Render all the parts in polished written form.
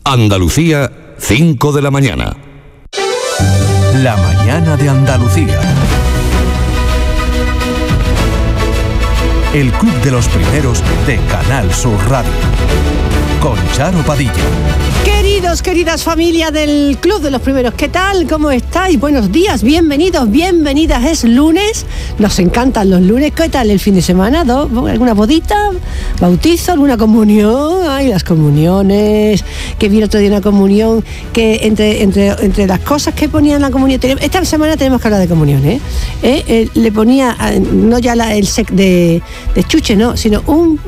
Andalucía, 5 de la mañana. La mañana de Andalucía. El Club de los Primeros de Canal Sur Radio. Con Charo Padilla. Queridos, queridas familia del Club de los Primeros, ¿qué tal? ¿Cómo estáis? Buenos días, bienvenidos, bienvenidas. Es lunes, nos encantan los lunes. ¿Qué tal el fin de semana? ¿Alguna bodita? ¿Bautizo? ¿Alguna comunión? Ay, las comuniones. Que vi el otro día una comunión que entre las cosas que ponía en la comunión, esta semana tenemos que hablar de comunión, le ponía, no ya el sec de chuche, no, sino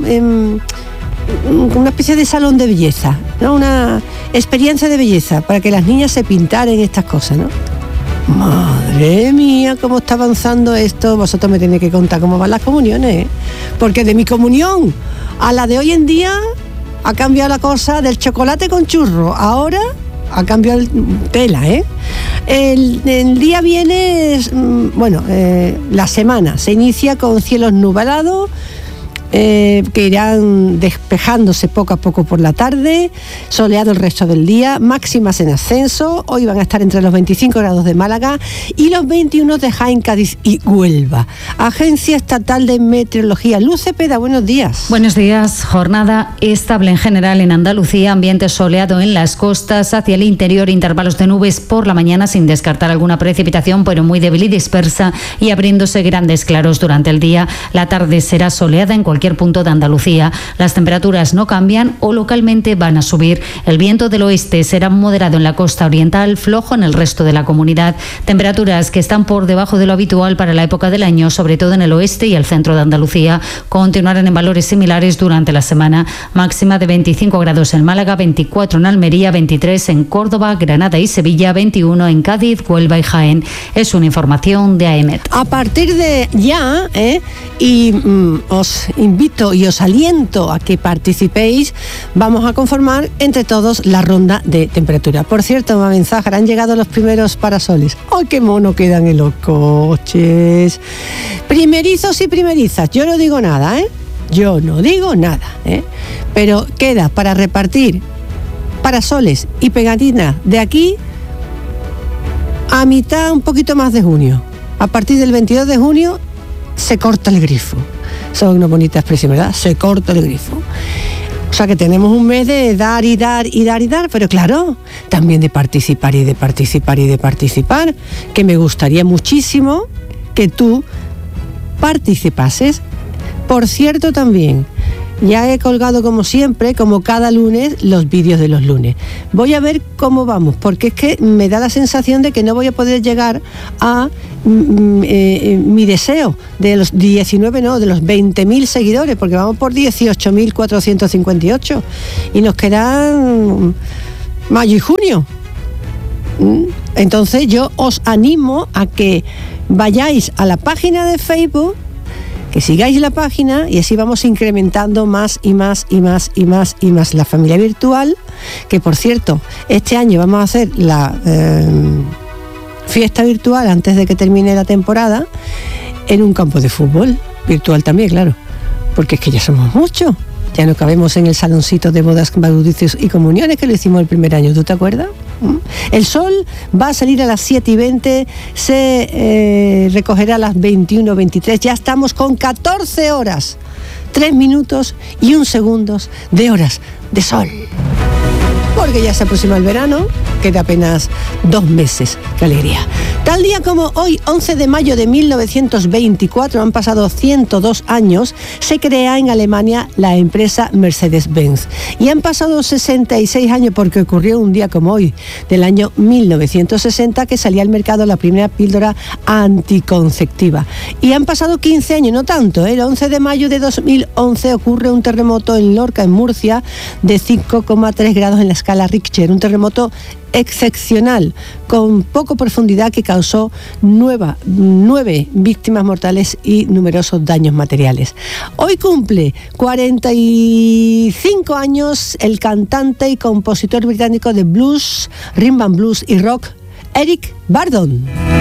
una especie de salón de belleza, ¿no? Una experiencia de belleza para que las niñas se pintaran estas cosas, ¿no? Madre mía, cómo está avanzando esto. Vosotros me tenéis que contar cómo van las comuniones, porque de mi comunión a la de hoy en día ha cambiado la cosa del chocolate con churro. Ahora ha cambiado tela, El día viene, la semana se inicia con cielos nublados, que irán despejándose poco a poco por la tarde, soleado el resto del día, máximas en ascenso. Hoy van a estar entre los 25 grados de Málaga y los 21 de Jaén, Cádiz y Huelva. Agencia Estatal de Meteorología. Luz Cepeda, buenos días. Buenos días. Jornada estable en general en Andalucía, ambiente soleado en las costas, hacia el interior intervalos de nubes por la mañana sin descartar alguna precipitación, pero muy débil y dispersa, y abriéndose grandes claros durante el día. La tarde será soleada en cualquier punto de Andalucía. Las temperaturas no cambian o localmente van a subir. El viento del oeste será moderado en la costa oriental, flojo en el resto de la comunidad. Temperaturas que están por debajo de lo habitual para la época del año, sobre todo en el oeste y el centro de Andalucía. Continuarán en valores similares durante la semana. Máxima de 25 grados en Málaga, 24 en Almería, 23 en Córdoba, Granada y Sevilla, 21 en Cádiz, Huelva y Jaén. Es una información de AEMET. A partir de ya, os invito y os aliento a que participéis. Vamos a conformar entre todos la ronda de temperatura. Por cierto, me mensaje, han llegado los primeros parasoles. ¡Ay, qué mono quedan en los coches! Primerizos y primerizas. Yo no digo nada, Yo no digo nada, Pero queda para repartir parasoles y pegatinas de aquí a mitad, un poquito más de junio. A partir del 22 de junio se corta el grifo. Son una bonita expresión, ¿verdad? Se corta el grifo. O sea que tenemos un mes de dar y dar y dar y dar, pero claro, también de participar y de participar y de participar, que me gustaría muchísimo que tú participases. Por cierto, también, ya he colgado como siempre, como cada lunes, los vídeos de los lunes. Voy a ver cómo vamos, porque es que me da la sensación de que no voy a poder llegar a mi deseo de los 19, no, de los 20.000 seguidores, porque vamos por 18.458 y nos quedan mayo y junio. Entonces yo os animo a que vayáis a la página de Facebook, que sigáis la página, y así vamos incrementando más y más y más y más y más la familia virtual, que por cierto, este año vamos a hacer la fiesta virtual antes de que termine la temporada en un campo de fútbol, virtual también, claro, porque es que ya somos muchos, ya no cabemos en el saloncito de bodas, bautizos y comuniones que lo hicimos el primer año, ¿tú te acuerdas? El sol va a salir a las 7:20, se recogerá a las 21:23, ya estamos con 14 horas, 3 minutos y 1 segundo de horas de sol. Porque ya se aproxima el verano, queda apenas 2 meses. ¡Qué alegría! Tal día como hoy, 11 de mayo de 1924, han pasado 102 años, se crea en Alemania la empresa Mercedes-Benz. Y han pasado 66 años porque ocurrió un día como hoy, del año 1960, que salía al mercado la primera píldora anticonceptiva. Y han pasado 15 años, no tanto, el 11 de mayo de 2011 ocurre un terremoto en Lorca, en Murcia, de 5,3 grados en la escala Richter, un terremoto excepcional, con poca profundidad, que causó 9 víctimas mortales y numerosos daños materiales. Hoy cumple 45 años el cantante y compositor británico de blues, rhythm and blues y rock, Eric Burdon.